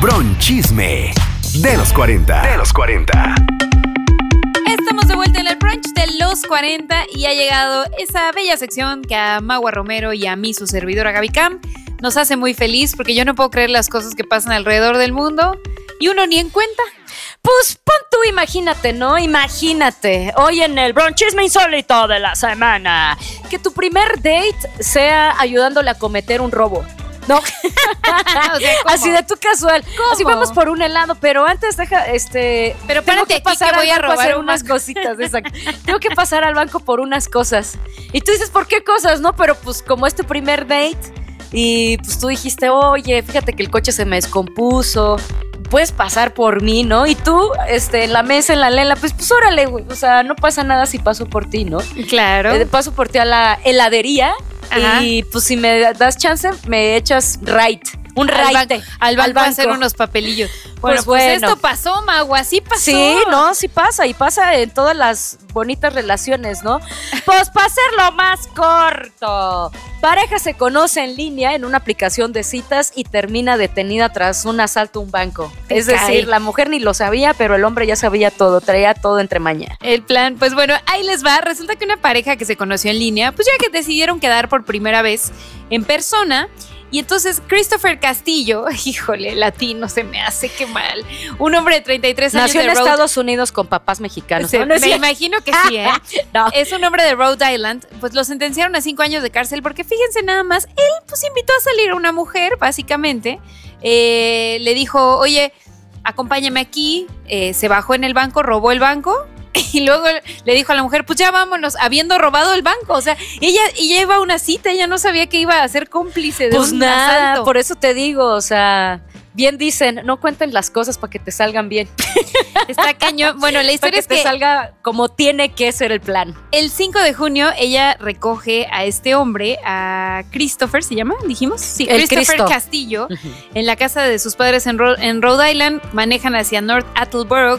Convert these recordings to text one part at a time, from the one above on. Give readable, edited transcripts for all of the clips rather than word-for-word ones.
Bronchisme de los 40. Estamos de vuelta en el brunch de los 40 y ha llegado esa bella sección que a Magua Romero y a mí, su servidora Gaby Cam, nos hace muy feliz porque yo no puedo creer las cosas que pasan alrededor del mundo y uno ni en cuenta. Pues pon tú, imagínate, ¿no? Imagínate, hoy en el bronchisme insólito de la semana, que tu primer date sea ayudándole a cometer un robo. No, O sea, ¿cómo? así de tu casual. ¿Cómo? Así vamos por un helado, pero antes pero Pero tengo párate que aquí pasar que voy a al banco robar hacer un unas banco. cositas, exacto. Tengo que pasar al banco por unas cosas. Y tú dices, ¿por qué cosas? No, pero pues como es tu primer date y pues tú dijiste, oye, fíjate que el coche se me descompuso, puedes pasar por mí, ¿no? Y tú, en la mesa, en la lela, pues órale, güey. O sea, no pasa nada si paso por ti, ¿no? Claro. Paso por ti a la heladería. Ajá. Y pues si me das chance, me echas un raite Al banco a hacer unos papelillos. Bueno, pues bueno. esto pasó, Magua, sí pasó. Sí, no, sí pasa, y pasa en todas las bonitas relaciones, ¿no? Pues para hacerlo más corto, pareja se conoce en línea en una aplicación de citas y termina detenida tras un asalto a un banco. Es decir, la mujer ni lo sabía, pero el hombre ya sabía todo, traía todo entre maña. El plan, pues bueno, ahí les va. Resulta que una pareja que se conoció en línea, pues ya que decidieron quedar por primera vez en persona. Y entonces Christopher Castillo, híjole, latino se me hace, qué mal. Un hombre de 33 años Nació de en Rhode Estados Unidos con papás mexicanos. Sí, ¿No? ¿No es me cierto? imagino que sí, ¿eh? No. Es un hombre de Rhode Island, pues lo sentenciaron a 5 años de cárcel porque fíjense nada más, él pues invitó a salir a una mujer, básicamente, le dijo, oye, acompáñame aquí, se bajó en el banco, robó el banco. Y luego le dijo a la mujer, pues ya vámonos, habiendo robado el banco. O sea, ella iba a una cita, ella no sabía que iba a ser cómplice de Pues un nada, asalto. por eso te digo, o sea, bien dicen, no cuenten las cosas para que te salgan bien. Está cañón. Bueno, la Para historia que es te que salga como tiene que ser el plan. el 5 de junio ella recoge a este hombre, a Christopher, ¿se llama? ¿Dijimos? Sí, El Christopher Cristo. Castillo, en la casa de sus padres en Rhode Island. Manejan hacia North Attleboro,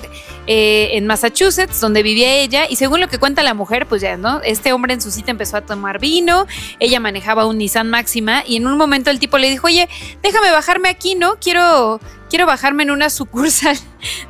en Massachusetts, donde vivía ella. Y según lo que cuenta la mujer, pues ya, ¿no? Este hombre en su cita empezó a tomar vino. Ella manejaba un Nissan Máxima. Y en un momento el tipo le dijo, oye, déjame bajarme aquí, ¿no? Quiero bajarme en una sucursal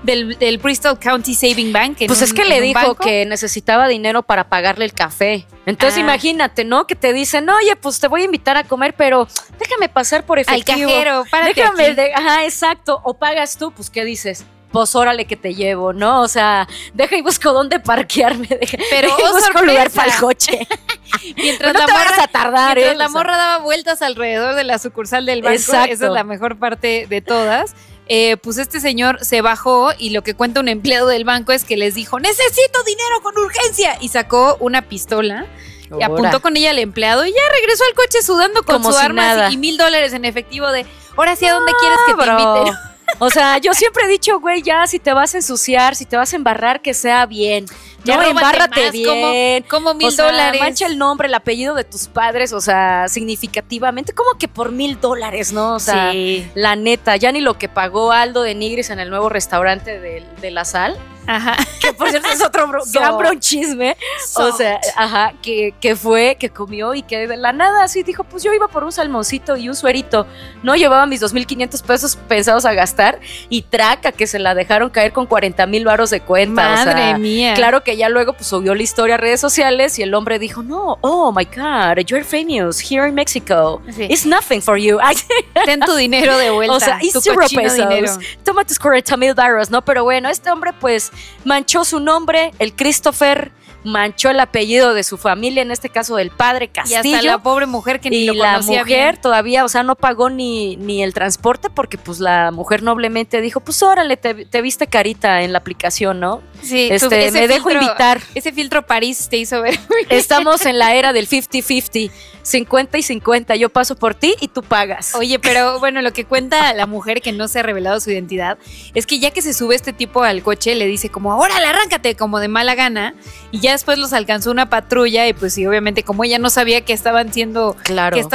del Bristol County Saving Bank. Pues es que le dijo banco. que necesitaba dinero para pagarle el café. Entonces imagínate, ¿no? Que te dicen, oye, pues te voy a invitar a comer, pero déjame pasar por Al efectivo. cajero, párate Déjame, aquí. ajá, exacto. O pagas tú, pues ¿qué dices? Pues órale que te llevo, ¿no? O sea, deja y busco dónde parquearme. Pero, deja y oh, busco sorpresa. lugar para el coche. Mientras Pero no te vayas a tardar, mientras la O sea, morra daba vueltas alrededor de la sucursal del banco, Exacto. esa es la mejor parte de todas. Pues este señor se bajó y lo que cuenta un empleado del banco es que les dijo, necesito dinero con urgencia, y sacó una pistola y apuntó con ella al empleado y ya regresó al coche sudando con Como su si arma nada. y $1,000 en efectivo de, ahora sí, ¿a dónde quieres que te bro. invite? O sea, yo siempre he dicho, güey, ya si te vas a ensuciar, si te vas a embarrar, que sea bien. Ya No, róbate embárrate más, bien. como O sea, $1,000. mancha el nombre, el apellido de tus padres, o sea, significativamente, como que por $1,000, ¿no? O sea, Sí. la neta, ya ni lo que pagó Aldo de Nigris en el nuevo restaurante de La Sal, Ajá. que por cierto es otro gran bronchisme, o sea, ajá, que comió y que de la nada así dijo, pues yo iba por un salmoncito y un suerito, no llevaba mis 2,500 pesos pensados a gastar y traca que se la dejaron caer con 40,000 varos de cuenta. Madre o sea, mía. Claro que ya luego pues subió la historia a redes sociales y el hombre dijo, no, oh my God, you're famous here in Mexico. Sí. It's nothing for you. Ay, Ten tu dinero de vuelta. o sea, tu it's 0 cochino pesos. dinero. Toma tus 40,000 varos, ¿no? Pero bueno, este hombre pues manchó su nombre, el Christopher, manchó el apellido de su familia, en este caso del padre Y Castillo. hasta la pobre mujer que ni Y lo la conocía mujer bien. todavía, o sea, no pagó ni el transporte porque pues la mujer noblemente dijo, pues órale, te viste carita en la aplicación, ¿no? Sí, Me dejo invitar. Ese filtro París te hizo ver. Estamos en la era del 50-50, 50 y 50, yo paso por ti y tú pagas. Oye, pero bueno, lo que cuenta la mujer que no se ha revelado su identidad es que ya que se sube este tipo al coche, le dice como, órale, arráncate, como de mala gana, y ya después los alcanzó una patrulla y pues sí, obviamente como ella no sabía que estaban siendo, Claro. que estaba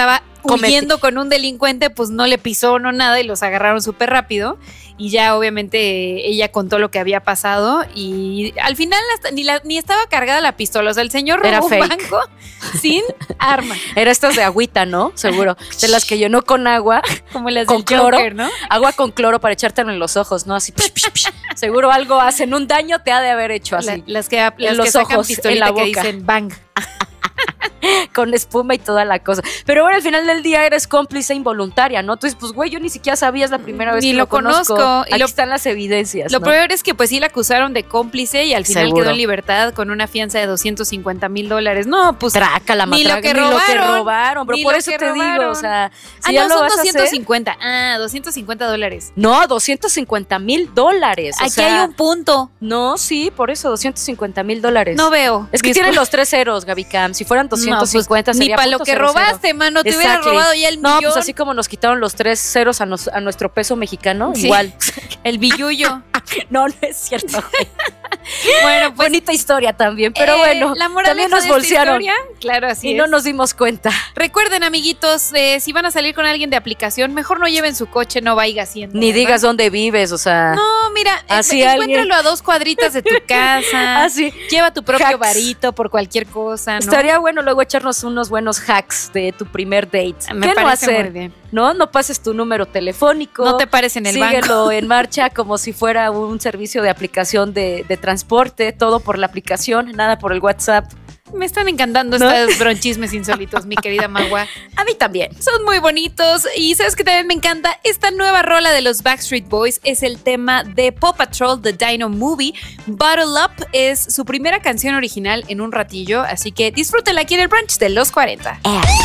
huyendo con un delincuente, pues no le pisó, no nada, y los agarraron súper rápido. Y ya obviamente ella contó lo que había pasado y al final hasta ni estaba cargada la pistola. O sea, el señor robó un banco sin arma. Era estas de agüita, ¿no? Seguro. De las que llenó con agua. Como las con del cloro, Joker, ¿no? Agua con cloro para echártelo en los ojos, ¿no? Así. Seguro algo hacen, un daño te ha de haber hecho así. Las que los sacan ojos, pistolita en la que boca. dicen bang. Con espuma y toda la cosa. Pero bueno, al final del día eres cómplice involuntaria, ¿no? Entonces, pues, güey, yo ni siquiera sabía, es la primera vez Ni que lo conozco. Aquí están las evidencias. Lo ¿no? peor es que pues sí la acusaron de cómplice y al final Seguro. quedó en libertad con una fianza de $250,000. No, pues Traca la ni lo que ni lo que robaron, robaron. Pero ni por lo eso que te digo, robaron. o sea, si no, ya lo son vas a hacer- 250. $250. No, $250,000. Aquí hay un punto. No, sí, por eso, $250,000. No veo. Es que tienen los 3 ceros, Gaby Cam. Si furan 250, ni sería para lo que .00. robaste, mano. Te hubiera Exactly. robado ya el No, millón. pues así como nos quitaron los 3 ceros a nuestro peso mexicano, Sí. igual. El billullo. No, no es cierto. güey. Bueno, pues Bonita historia también, pero bueno, la moraleja también nos de esta bolsearon historia, claro, así y es. no nos dimos cuenta. Recuerden, amiguitos, si van a salir con alguien de aplicación, mejor no lleven su coche, no vaya haciendo. Ni ¿verdad? digas dónde vives, o sea. No, mira, Así encuéntralo a 2 cuadritas de tu casa. Así. Lleva tu propio Hacks. varito por cualquier cosa, ¿no? Estaría bueno luego echarnos unos buenos hacks de tu primer date. Me ¿Qué no parece hacer? muy bien. No pases tu número telefónico. No te pares en el Síguelo banco. en marcha como si fuera un servicio de aplicación de transporte, todo por la aplicación, nada por el WhatsApp. Me están encantando ¿No? estos bronchismes insólitos, mi querida Magua. A mí también. Son muy bonitos y sabes que también me encanta esta nueva rola de los Backstreet Boys. Es el tema de Paw Patrol, The Dino Movie. Bottle Up es su primera canción original en un ratillo, así que disfrútenla aquí en el brunch de los 40.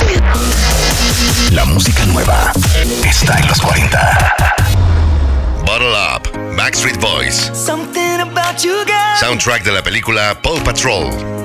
La música nueva está en los 40. Bottle Up, Backstreet Boys. Something about you, girl. Soundtrack de la película Paw Patrol.